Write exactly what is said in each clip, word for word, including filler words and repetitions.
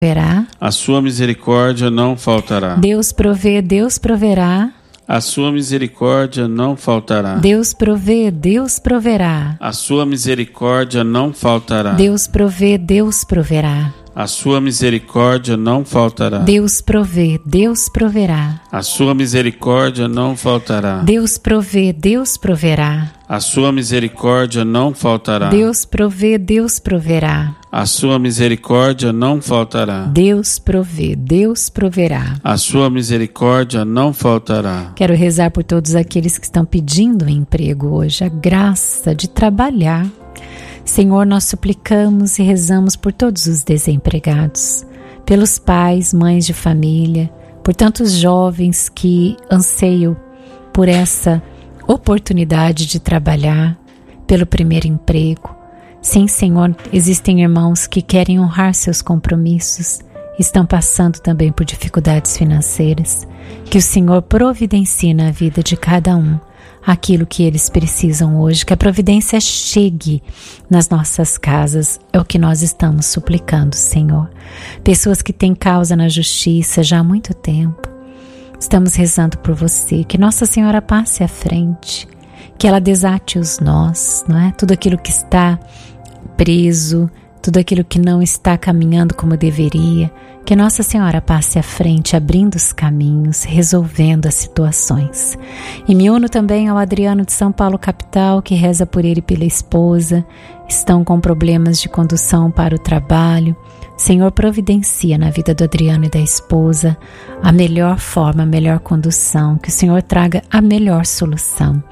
proverá. A sua misericórdia não faltará. Deus provê, Deus proverá. A sua misericórdia não faltará. Deus provê, Deus proverá. A sua misericórdia não faltará. Deus provê, Deus proverá. A sua misericórdia não faltará. Deus provê, Deus proverá. A sua misericórdia não faltará. Deus provê, Deus proverá. A sua misericórdia não faltará. Deus provê, Deus proverá. A sua misericórdia não faltará. Deus provê, Deus proverá. A sua misericórdia não faltará. Quero rezar por todos aqueles que estão pedindo um emprego hoje, a graça de trabalhar. Senhor, nós suplicamos e rezamos por todos os desempregados, pelos pais, mães de família, por tantos jovens que anseiam por essa oportunidade de trabalhar, pelo primeiro emprego. Sim, Senhor, existem irmãos que querem honrar seus compromissos, estão passando também por dificuldades financeiras. Que o Senhor providencie na vida de cada um aquilo que eles precisam hoje, que a providência chegue nas nossas casas, é o que nós estamos suplicando, Senhor. Pessoas que têm causa na justiça já há muito tempo, estamos rezando por você, que Nossa Senhora passe à frente, que ela desate os nós, não é? Tudo aquilo que está preso, tudo aquilo que não está caminhando como deveria, que Nossa Senhora passe à frente, abrindo os caminhos, resolvendo as situações. E me uno também ao Adriano de São Paulo, capital, que reza por ele e pela esposa, estão com problemas de condução para o trabalho. Senhor, providencia na vida do Adriano e da esposa a melhor forma, a melhor condução, que o Senhor traga a melhor solução.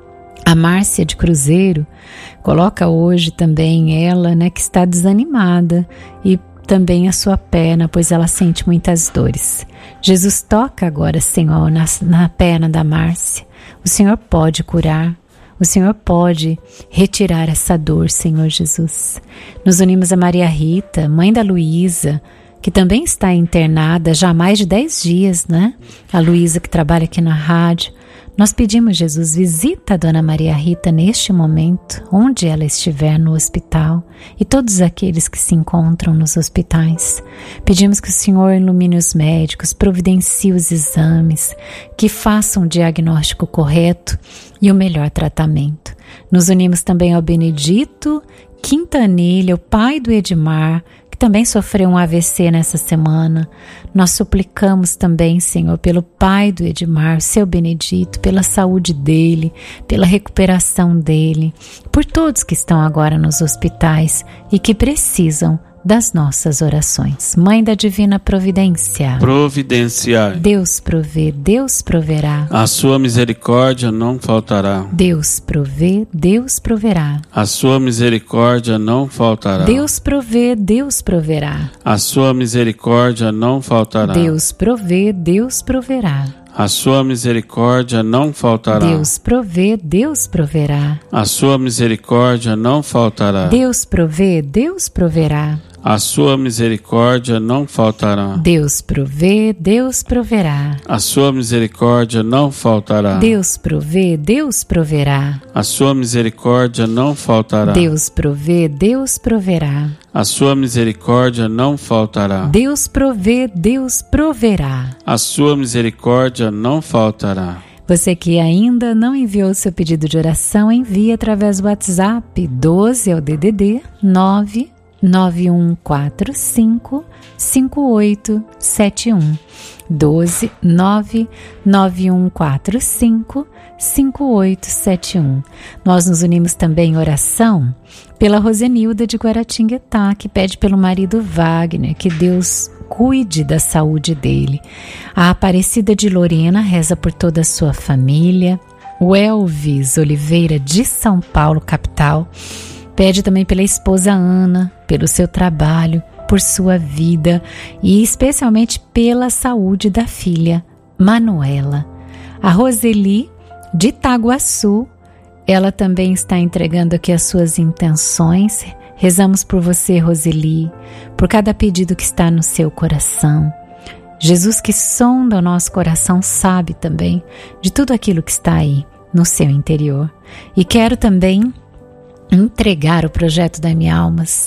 A Márcia de Cruzeiro coloca hoje também ela, né, que está desanimada, e também a sua perna, pois ela sente muitas dores. Jesus, toca agora, Senhor, na, na perna da Márcia. O Senhor pode curar, o Senhor pode retirar essa dor, Senhor Jesus. Nos unimos a Maria Rita, mãe da Luísa, que também está internada já há mais de dez dias, né? A Luísa, que trabalha aqui na rádio. Nós pedimos, Jesus, visita a Dona Maria Rita neste momento, onde ela estiver no hospital, e todos aqueles que se encontram nos hospitais. Pedimos que o Senhor ilumine os médicos, providencie os exames, que façam o diagnóstico correto e o melhor tratamento. Nos unimos também ao Benedito Quintanilha, o pai do Edmar, que também sofreu um A V C nessa semana. Nós suplicamos também, Senhor, pelo pai do Edmar, seu Benedito, pela saúde dele, pela recuperação dele, por todos que estão agora nos hospitais e que precisam das nossas orações. Mãe da Divina Providência, providenciai. Deus provê, Deus proverá. A sua misericórdia não faltará. Deus provê, Deus proverá. A sua misericórdia não faltará. Deus provê, Deus proverá. A sua misericórdia não faltará. Deus provê, Deus proverá. A sua misericórdia não faltará. Deus provê, Deus proverá. A sua misericórdia não faltará. Deus provê, Deus proverá. A sua misericórdia não faltará. Deus provê, Deus proverá. A sua misericórdia não faltará. Deus provê, Deus proverá. A sua misericórdia não faltará. Deus provê, Deus proverá. A sua misericórdia não faltará. Deus provê, Deus proverá. A sua misericórdia não faltará. Você que ainda não enviou seu pedido de oração, envie através do WhatsApp. doze é o D D D nove nove um quatro cinco cinco oito sete um. doze nove nove um quatro cinco cinco oito sete um. Nós nos unimos também em oração pela Rosenilda de Guaratinguetá, que pede pelo marido Wagner, que Deus cuide da saúde dele. A Aparecida de Lorena reza por toda a sua família. O Elvis Oliveira de São Paulo, capital, pede também pela esposa Ana, pelo seu trabalho, por sua vida e especialmente pela saúde da filha Manuela. A Roseli de Itaguaçu, ela também está entregando aqui as suas intenções. Rezamos por você, Roseli, por cada pedido que está no seu coração. Jesus, que sonda o nosso coração, sabe também de tudo aquilo que está aí no seu interior. E quero também entregar o projeto da M Almas,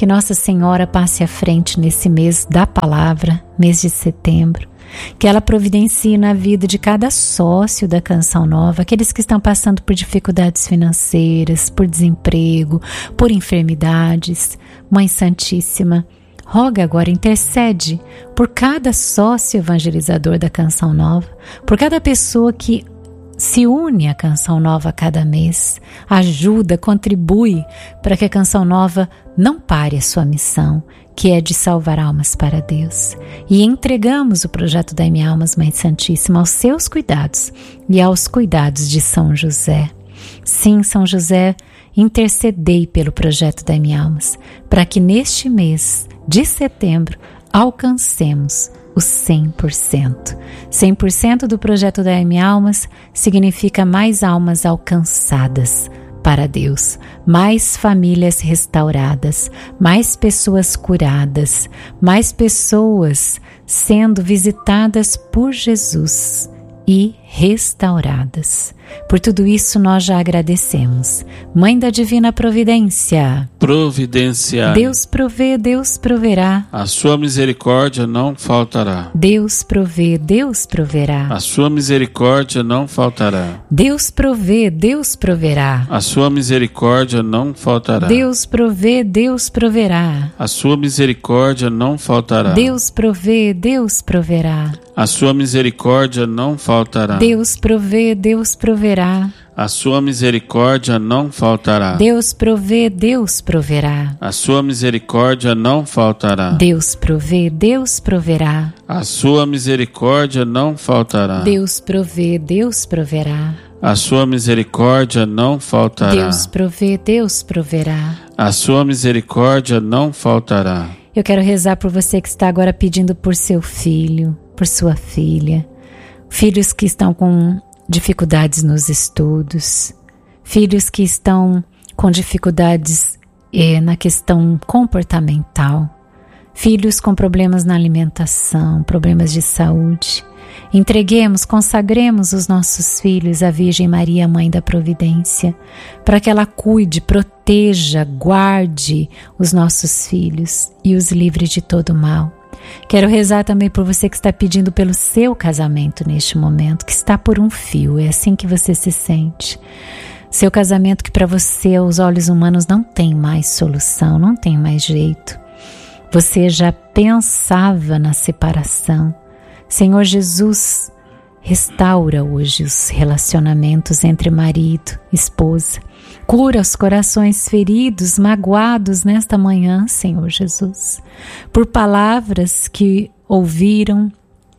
Que Nossa Senhora passe à frente nesse mês da palavra, mês de setembro. Que ela providencie na vida de cada sócio da Canção Nova, aqueles que estão passando por dificuldades financeiras, por desemprego, por enfermidades. Mãe Santíssima, roga agora, intercede por cada sócio evangelizador da Canção Nova, por cada pessoa que se une à Canção Nova a cada mês, ajuda, contribui para que a Canção Nova não pare a sua missão, que é de salvar almas para Deus. E entregamos o projeto da M Almas, Mãe Santíssima, aos seus cuidados e aos cuidados de São José. Sim, São José, intercedei pelo projeto da M Almas, para que neste mês de setembro alcancemos os cem por cento. cem por cento do projeto da M Almas significa mais almas alcançadas para Deus, mais famílias restauradas, mais pessoas curadas, mais pessoas sendo visitadas por Jesus e restauradas. Por tudo isso nós já agradecemos. Mãe da Divina Providência, providenciai. Deus provê, Deus proverá. A sua misericórdia não faltará. Deus provê, Deus proverá. A sua misericórdia não faltará. Deus provê, Deus proverá. A sua misericórdia não faltará. Deus provê, Deus proverá. A sua misericórdia não faltará. Deus provê, Deus proverá. A sua misericórdia não faltará. Deus provê, Deus proverá. A sua misericórdia não faltará. Deus provê, Deus proverá. A sua misericórdia não faltará. Deus provê, Deus proverá. A sua misericórdia não faltará. Deus provê, Deus proverá. A sua misericórdia não faltará. Deus provê, Deus proverá. A sua misericórdia não faltará. Eu quero rezar por você que está agora pedindo por seu filho, por sua filha, filhos que estão com dificuldades nos estudos, filhos que estão com dificuldades eh, na questão comportamental, filhos com problemas na alimentação, problemas de saúde. Entreguemos, consagremos os nossos filhos à Virgem Maria, Mãe da Providência, para que ela cuide, proteja, guarde os nossos filhos e os livre de todo mal. Quero rezar também por você que está pedindo pelo seu casamento neste momento, que está por um fio, é assim que você se sente. Seu casamento que para você, aos olhos humanos, não tem mais solução, não tem mais jeito. Você já pensava na separação. Senhor Jesus, restaura hoje os relacionamentos entre marido e esposa. Cura os corações feridos, magoados nesta manhã, Senhor Jesus, por palavras que ouviram,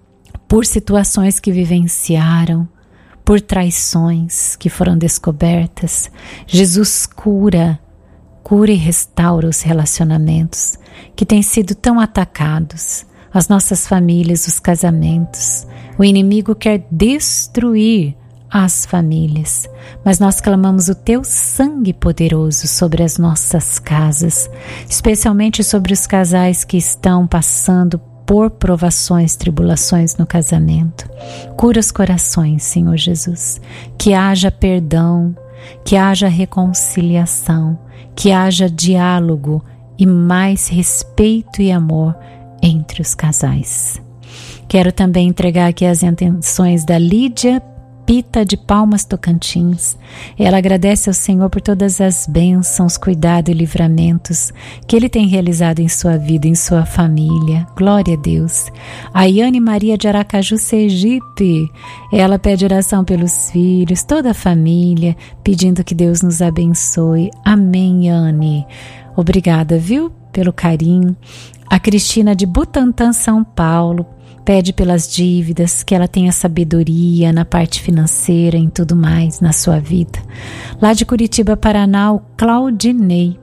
por situações que vivenciaram, por traições que foram descobertas. Jesus, cura, cura e restaura os relacionamentos que têm sido tão atacados, as nossas famílias, os casamentos. O inimigo quer destruir as famílias, mas nós clamamos o teu sangue poderoso sobre as nossas casas, especialmente sobre os casais que estão passando por provações, tribulações no casamento. Cura os corações, Senhor Jesus, que haja perdão, que haja reconciliação, que haja diálogo e mais respeito e amor entre os casais. Quero também entregar aqui as intenções da Lídia Pita de Palmas, Tocantins. Ela agradece ao Senhor por todas as bênçãos, cuidado e livramentos que Ele tem realizado em sua vida, em sua família. Glória a Deus. A Iane Maria de Aracaju, Sergipe. Ela pede oração pelos filhos, toda a família, pedindo que Deus nos abençoe. Amém, Iane. Obrigada, viu, pelo carinho. A Cristina de Butantã, São Paulo, pede pelas dívidas, que ela tenha sabedoria na parte financeira, em tudo mais na sua vida. Lá de Curitiba, Paraná, o Claudinei,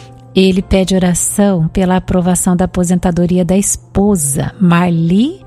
ele pede oração pela aprovação da aposentadoria da esposa, Marli,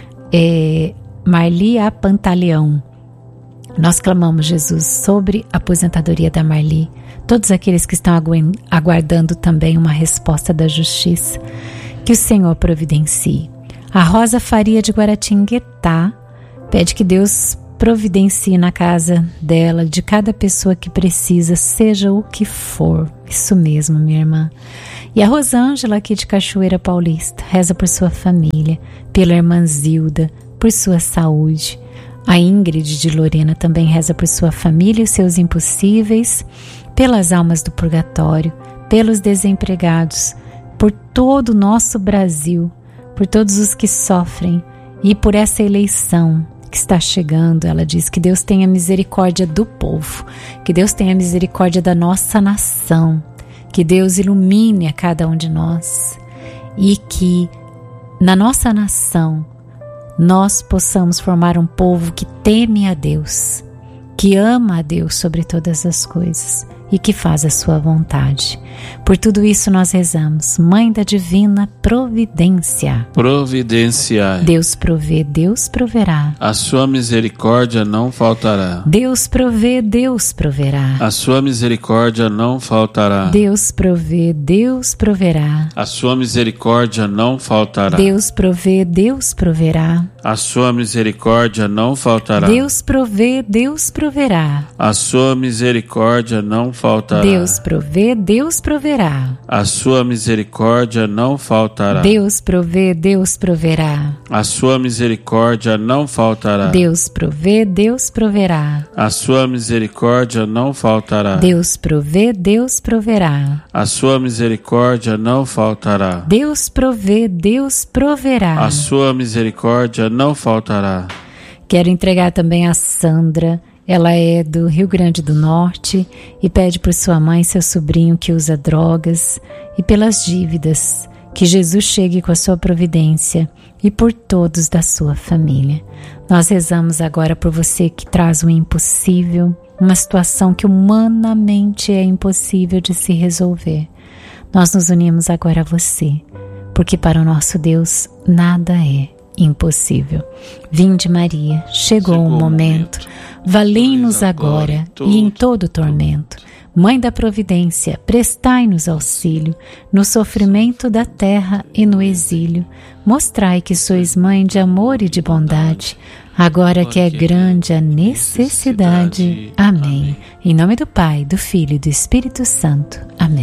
é, Marli A. Pantaleão. Nós clamamos, Jesus, sobre a aposentadoria da Marli, todos aqueles que estão agu- aguardando também uma resposta da justiça, que o Senhor providencie. A Rosa Faria de Guaratinguetá pede que Deus providencie na casa dela, de cada pessoa que precisa, seja o que for. Isso mesmo, minha irmã. E a Rosângela, aqui de Cachoeira Paulista, reza por sua família, pela irmã Zilda, por sua saúde. A Ingrid de Lorena também reza por sua família e seus impossíveis, pelas almas do purgatório, pelos desempregados, por todo o nosso Brasil, por todos os que sofrem e por essa eleição que está chegando. Ela diz que Deus tenha misericórdia do povo, que Deus tenha misericórdia da nossa nação, que Deus ilumine a cada um de nós e que na nossa nação nós possamos formar um povo que teme a Deus, que ama a Deus sobre todas as coisas e que faz a sua vontade. Por tudo isso nós rezamos. Mãe da divina providência, providenciai. Deus provê, Deus proverá. A sua misericórdia não faltará. Deus provê, Deus proverá. A sua misericórdia não faltará. Deus provê, Deus proverá. A sua misericórdia não faltará. Deus provê, Deus proverá. A sua misericórdia não faltará. Deus provê, Deus proverá. A sua misericórdia não faltará. Deus provê, Deus proverá. A sua misericórdia não faltará. Deus provê, Deus proverá. A sua misericórdia não faltará. Deus provê, Deus proverá. A sua misericórdia não faltará. Deus provê, Deus proverá. A sua misericórdia não faltará. Deus provê, Deus proverá. A sua misericórdia não faltará. Quero entregar também a Sandra. Ela é do Rio Grande do Norte e pede por sua mãe e seu sobrinho que usa drogas e pelas dívidas, que Jesus chegue com a sua providência e por todos da sua família. Nós rezamos agora por você que traz o impossível, uma situação que humanamente é impossível de se resolver. Nós nos unimos agora a você, porque para o nosso Deus nada é impossível. Vinde Maria, chegou, chegou o momento, momento. Valei-nos agora e em todo tormento. Mãe da providência, prestai-nos auxílio no sofrimento da terra e no exílio. Mostrai que sois mãe de amor e de bondade, agora que é grande a necessidade. Amém. Em nome do Pai, do Filho e do Espírito Santo. Amém.